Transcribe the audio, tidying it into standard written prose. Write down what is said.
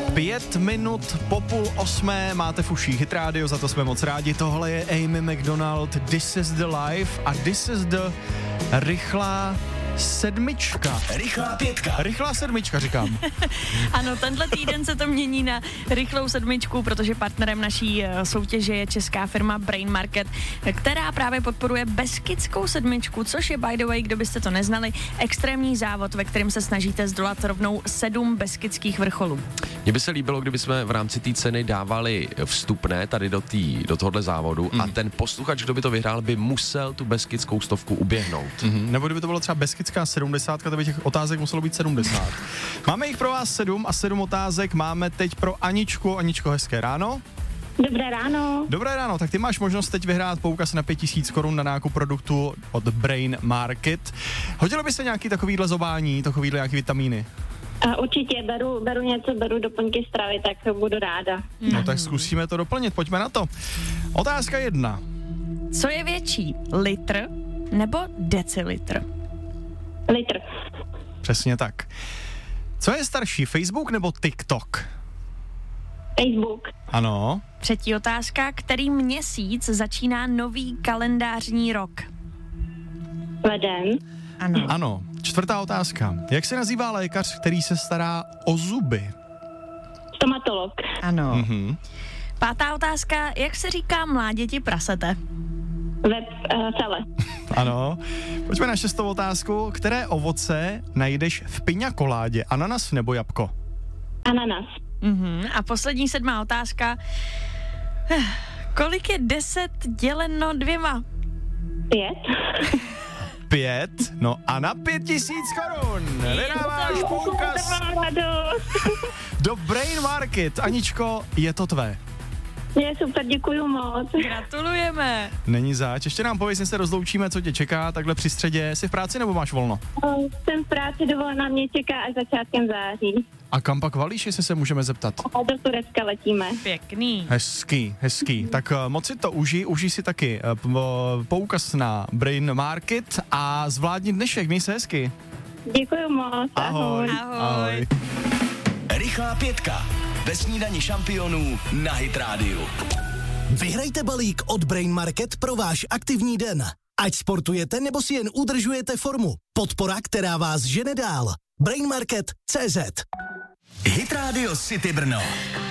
5 minut po 7:30 máte v uších Hit Radio, za to jsme moc rádi. Tohle je Amy McDonald, This is the Life a This is the rychlá sedmička. Rychlá sedmička, říkám. Ano, tenhle týden se to mění na rychlou sedmičku, protože partnerem naší soutěže je česká firma Brain Market, která právě podporuje Beskidskou sedmičku, což je, by the way, kdo byste to neznali, extrémní závod, ve kterém se snažíte zdolat rovnou 7 beskydských vrcholů. Mně by se líbilo, kdyby jsme v rámci té ceny dávali vstupné tady do tohohle závodu a ten posluchač, kdo by to vyhrál, by musel tu beskidskou 100 uběhnout. Nebo kdyby to bylo třeba Beskidská 70, tak by těch otázek muselo být 70. Máme jich pro vás 7 a 7 otázek máme teď pro Aničku. Aničko, hezké ráno. Dobré ráno. Dobré ráno, tak ty máš možnost teď vyhrát poukaz na 5000 korun na nákup produktu od Brain Market. Hodilo by se nějaký takovýhle zobání, takovýhle nějaký vitamíny? Určitě, beru doplňky stravy, tak budu ráda. No tak zkusíme to doplnit, pojďme na to. Otázka 1. Co je větší, litr nebo decilitr? Litr. Přesně tak. Co je starší, Facebook nebo TikTok? Facebook. Ano. Třetí otázka, který měsíc začíná nový kalendářní rok? Leden. Ano. Čtvrtá otázka. Jak se nazývá lékař, který se stará o zuby? Stomatolog. Ano. Pátá otázka, jak se říká mláděti prasete? Cele. Ano. Pojďme na 6. otázku. Které ovoce najdeš v piňakoládě? Ananas nebo jabko? Ananas. A poslední 7. otázka. Kolik je 10 děleno 2? 5. 5? No a na 5000 korun vydáváš poukaz do Brain Market. Aničko, je to tvé. Je super, děkuju moc. Gratulujeme. Není zač. Ještě nám pověz, se rozloučíme, co tě čeká takhle při středě. Jsi v práci nebo máš volno? Jsem v práci, dovolená mě čeká až začátkem září. A kam pak valíš, jestli se můžeme zeptat? A do Turecka letíme. Pěkný. Hezký. Tak moc si to užij si taky poukaz na Brain Market a zvládni dnešek, měj se hezky. Děkuju moc. Ahoj. Rychlá pětka. Ve snídani šampionů na Hit Radio. Vyhrajte balík od Brain Market pro váš aktivní den. Ať sportujete nebo si jen udržujete formu. Podpora, která vás žene dál. Brainmarket.cz. Hit Radio City Brno.